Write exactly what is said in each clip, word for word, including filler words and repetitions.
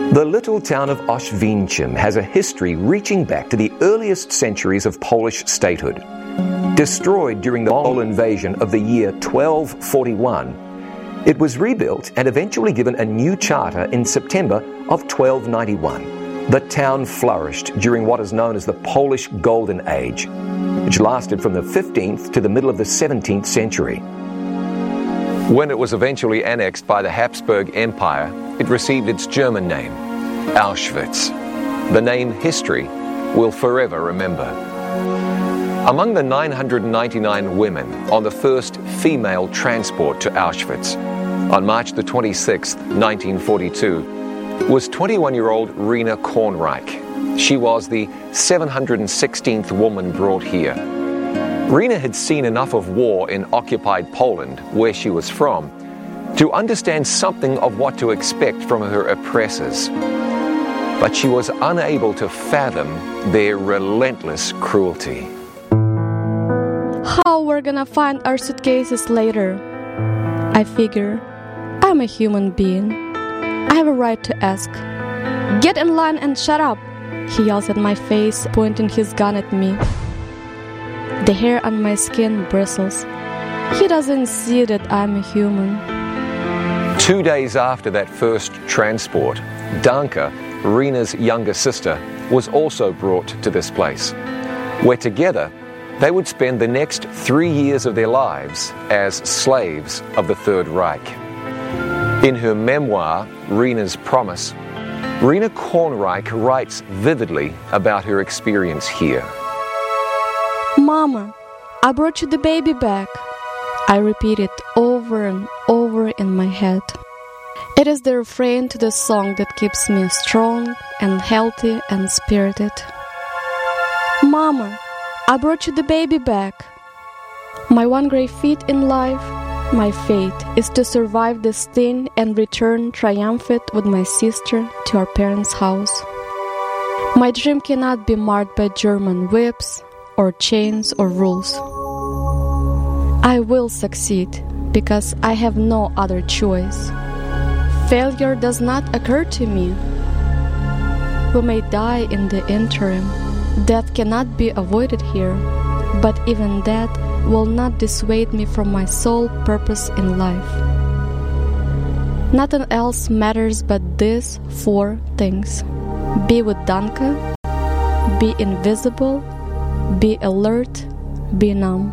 The little town of Oświęcim has a history reaching back to the earliest centuries of Polish statehood. Destroyed during the Mongol invasion of the year twelve forty-one, it was rebuilt and eventually given a new charter in September of twelve ninety-one. The town flourished during what is known as the Polish Golden Age, which lasted from the fifteenth to the middle of the seventeenth century. When it was eventually annexed by the Habsburg Empire, it received its German name, Auschwitz, the name history will forever remember. Among the nine hundred ninety-nine women on the first female transport to Auschwitz on March the twenty-sixth, nineteen forty-two, was twenty-one-year-old Rena Kornreich. She was the seven hundred sixteenth woman brought here. Rena had seen enough of war in occupied Poland, where she was from, to understand something of what to expect from her oppressors. But she was unable to fathom their relentless cruelty. How we're gonna find our suitcases later? I figure, I'm a human being. I have a right to ask. Get in line and shut up, he yells at my face, pointing his gun at me. The hair on my skin bristles. He doesn't see that I'm a human. Two days after that first transport, Danka, Rena's younger sister, was also brought to this place, where together they would spend the next three years of their lives as slaves of the Third Reich. In her memoir, Rena's Promise, Rena Kornreich writes vividly about her experience here. Mama, I brought you the baby back. I repeat it over and over in my head. It is the refrain to the song that keeps me strong and healthy and spirited. Mama, I brought you the baby back. My one great feat in life, my fate, is to survive this thing and return triumphant with my sister to our parents' house. My dream cannot be marked by German whips or chains or rules. I will succeed because I have no other choice. Failure does not occur to me. We may die in the interim. Death cannot be avoided here, but even that will not dissuade me from my sole purpose in life. Nothing else matters but these four things. Be with Danka, be invisible, be alert, be numb.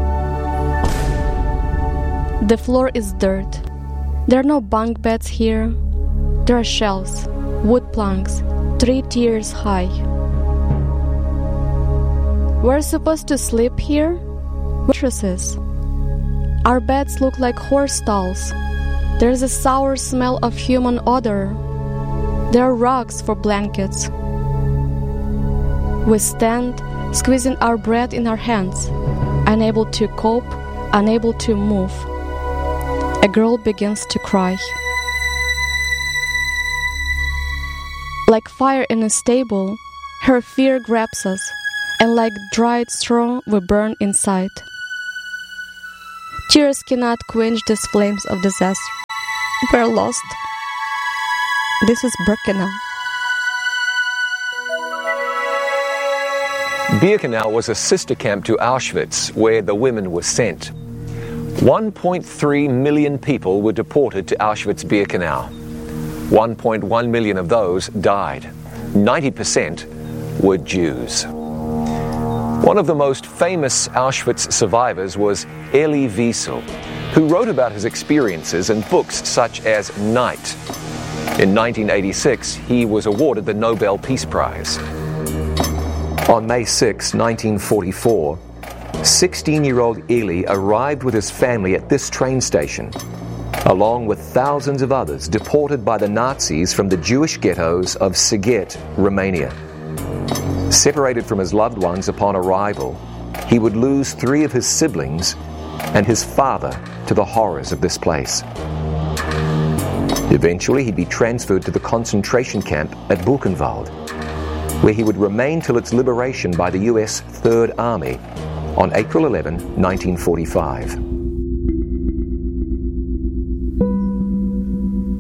The floor is dirt. There are no bunk beds here. There are shelves, wood planks, three tiers high. We're supposed to sleep here? Mattresses. Our beds look like horse stalls. There's a sour smell of human odor. There are rugs for blankets. We stand, squeezing our breath in our hands, unable to cope, unable to move. A girl begins to cry. Like fire in a stable, her fear grabs us, and like dried straw we burn inside. Tears cannot quench these flames of disaster. We're lost. This is Birkenau. Birkenau was a sister camp to Auschwitz, where the women were sent. one point three million people were deported to Auschwitz-Birkenau. one point one million of those died. ninety percent were Jews. One of the most famous Auschwitz survivors was Elie Wiesel, who wrote about his experiences in books such as Night. In nineteen eighty-six, he was awarded the Nobel Peace Prize. On May sixth, nineteen forty-four, sixteen-year-old Elie arrived with his family at this train station, along with thousands of others deported by the Nazis from the Jewish ghettos of Sighet, Romania. Separated from his loved ones upon arrival, he would lose three of his siblings and his father to the horrors of this place. Eventually, he'd be transferred to the concentration camp at Buchenwald, where he would remain till its liberation by the U S Third Army on April eleventh, nineteen forty-five.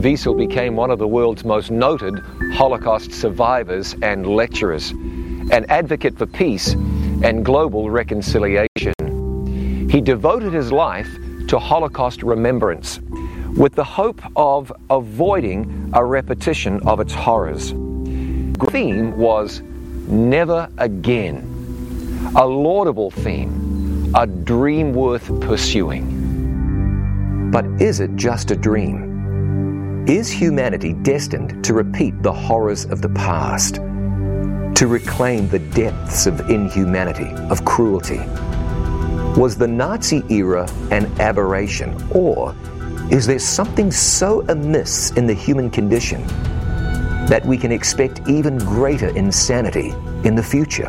Wiesel became one of the world's most noted Holocaust survivors and lecturers, an advocate for peace and global reconciliation. He devoted his life to Holocaust remembrance with the hope of avoiding a repetition of its horrors. The theme was never again, a laudable theme, a dream worth pursuing. But is it just a dream? Is humanity destined to repeat the horrors of the past? To reclaim the depths of inhumanity, of cruelty? Was the Nazi era an aberration, or is there something so amiss in the human condition that we can expect even greater insanity in the future?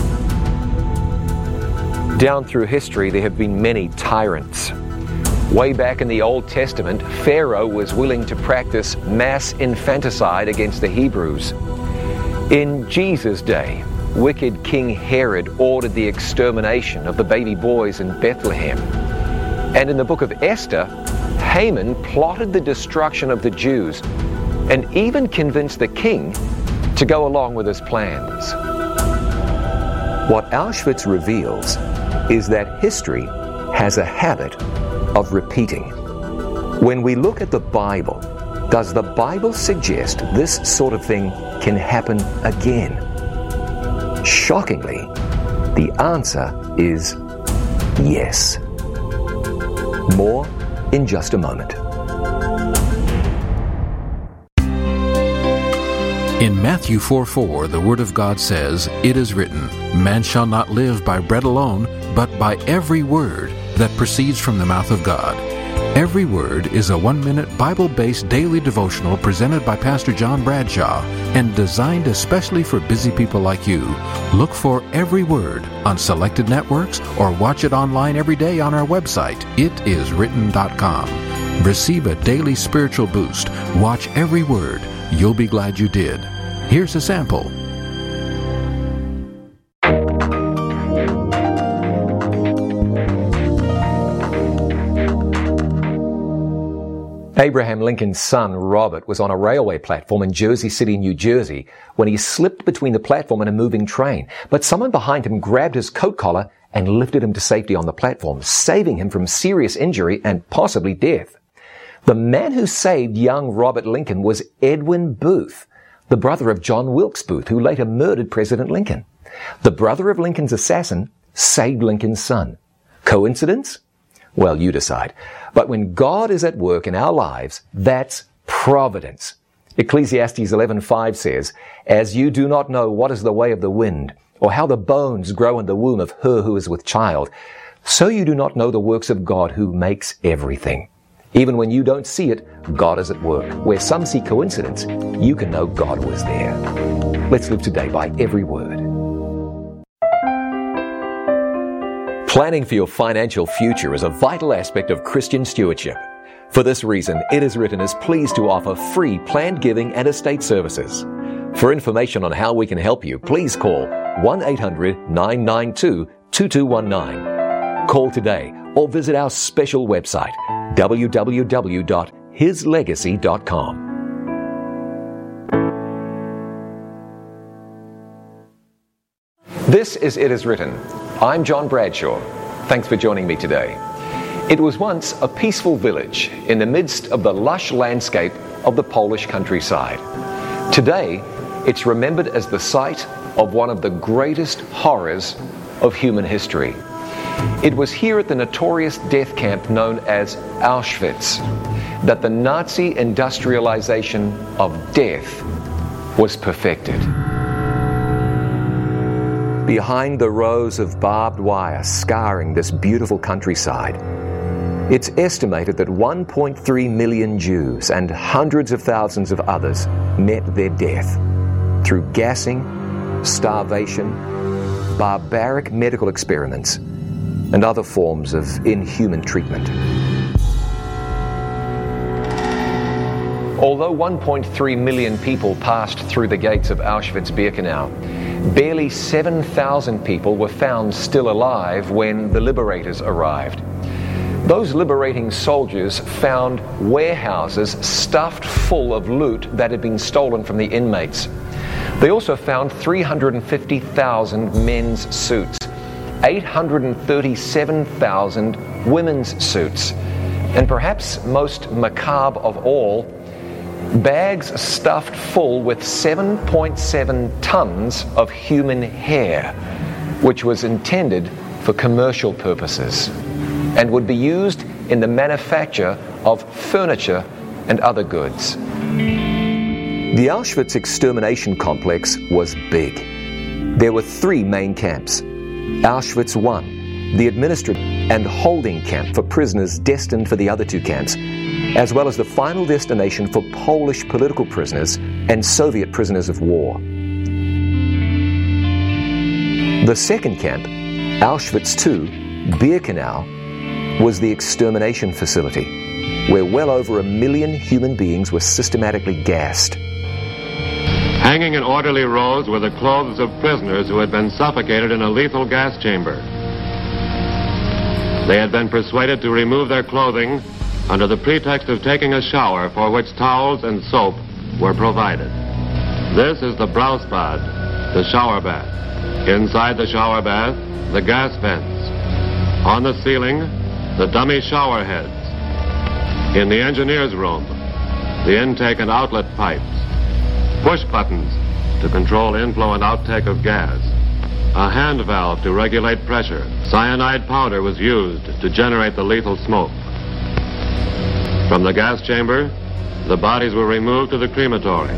Down through history, there have been many tyrants. Way back in the Old Testament, Pharaoh was willing to practice mass infanticide against the Hebrews. In Jesus' day, wicked King Herod ordered the extermination of the baby boys in Bethlehem. And in the book of Esther, Haman plotted the destruction of the Jews and even convinced the king to go along with his plans. What Auschwitz reveals is that history has a habit of repeating. When we look at the Bible, does the Bible suggest this sort of thing can happen again? Shockingly, the answer is yes. More in just a moment. In Matthew four four, the Word of God says, "It is written, man shall not live by bread alone, but by every word that proceeds from the mouth of God." Every Word is a one-minute Bible-based daily devotional presented by Pastor John Bradshaw and designed especially for busy people like you. Look for Every Word on selected networks or watch it online every day on our website, it is written dot com. Receive a daily spiritual boost. Watch Every Word. You'll be glad you did. Here's a sample. Abraham Lincoln's son, Robert, was on a railway platform in Jersey City, New Jersey, when he slipped between the platform and a moving train. But someone behind him grabbed his coat collar and lifted him to safety on the platform, saving him from serious injury and possibly death. The man who saved young Robert Lincoln was Edwin Booth, the brother of John Wilkes Booth, who later murdered President Lincoln. The brother of Lincoln's assassin saved Lincoln's son. Coincidence? Well, you decide. But when God is at work in our lives, that's providence. Ecclesiastes eleven five says, "As you do not know what is the way of the wind, or how the bones grow in the womb of her who is with child, so you do not know the works of God who makes everything." Even when you don't see it, God is at work. Where some see coincidence, you can know God was there. Let's live today by every word. Planning for your financial future is a vital aspect of Christian stewardship. For this reason, It Is Written is pleased to offer free planned giving and estate services. For information on how we can help you, please call one eight hundred nine nine two two two one nine. Call today or visit our special website, w w w dot his legacy dot com. This is It Is Written. I'm John Bradshaw. Thanks for joining me today. It was once a peaceful village in the midst of the lush landscape of the Polish countryside. Today, it's remembered as the site of one of the greatest horrors of human history. It was here at the notorious death camp known as Auschwitz that the Nazi industrialization of death was perfected. Behind the rows of barbed wire scarring this beautiful countryside, it's estimated that one point three million Jews and hundreds of thousands of others met their death through gassing, starvation, barbaric medical experiments, and other forms of inhuman treatment. Although one point three million people passed through the gates of Auschwitz-Birkenau, barely seven thousand people were found still alive when the liberators arrived. Those liberating soldiers found warehouses stuffed full of loot that had been stolen from the inmates. They also found three hundred fifty thousand men's suits, eight hundred thirty-seven thousand women's suits, and perhaps most macabre of all, bags stuffed full with seven point seven tons of human hair, which was intended for commercial purposes and would be used in the manufacture of furniture and other goods. The Auschwitz extermination complex was big. There were three main camps: Auschwitz one, the administrative and holding camp for prisoners destined for the other two camps, as well as the final destination for Polish political prisoners and Soviet prisoners of war. The second camp, Auschwitz two, Birkenau, was the extermination facility, where well over a million human beings were systematically gassed. Hanging in orderly rows were the clothes of prisoners who had been suffocated in a lethal gas chamber. They had been persuaded to remove their clothing under the pretext of taking a shower, for which towels and soap were provided. This is the Brausbad, the shower bath. Inside the shower bath, the gas vents. On the ceiling, the dummy shower heads. In the engineer's room, the intake and outlet pipes. Push buttons to control inflow and outtake of gas. A hand valve to regulate pressure. Cyanide powder was used to generate the lethal smoke. From the gas chamber, the bodies were removed to the crematory.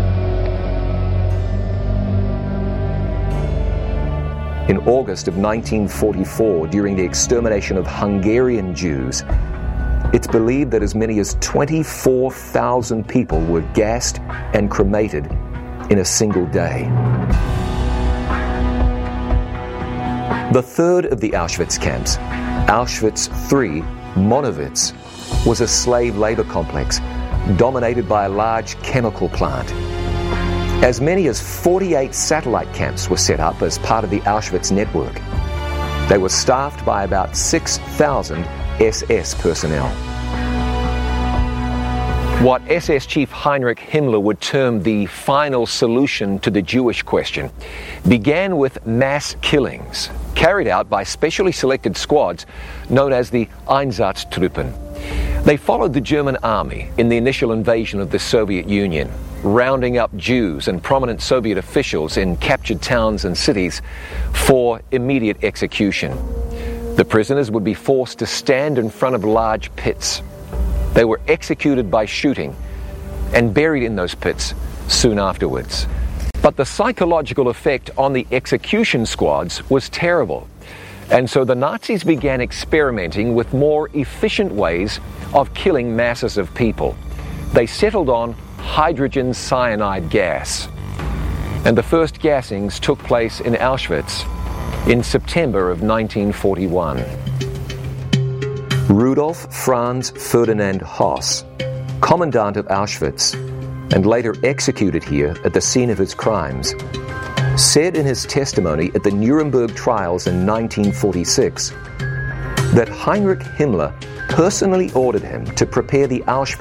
In August of nineteen forty-four, during the extermination of Hungarian Jews, it's believed that as many as twenty-four thousand people were gassed and cremated in a single day. The third of the Auschwitz camps, Auschwitz three, Monowitz, was a slave labor complex dominated by a large chemical plant. As many as forty-eight satellite camps were set up as part of the Auschwitz network. They were staffed by about six thousand S S personnel. What S S Chief Heinrich Himmler would term the final solution to the Jewish question began with mass killings carried out by specially selected squads known as the Einsatztruppen. They followed the German army in the initial invasion of the Soviet Union, rounding up Jews and prominent Soviet officials in captured towns and cities for immediate execution. The prisoners would be forced to stand in front of large pits. They were executed by shooting and buried in those pits soon afterwards. But the psychological effect on the execution squads was terrible. And so the Nazis began experimenting with more efficient ways of killing masses of people. They settled on hydrogen cyanide gas. And the first gassings took place in Auschwitz in September of nineteen forty-one. Rudolf Franz Ferdinand Höss, commandant of Auschwitz, and later executed here at the scene of his crimes, said in his testimony at the Nuremberg trials in nineteen forty-six that Heinrich Himmler personally ordered him to prepare the Auschwitz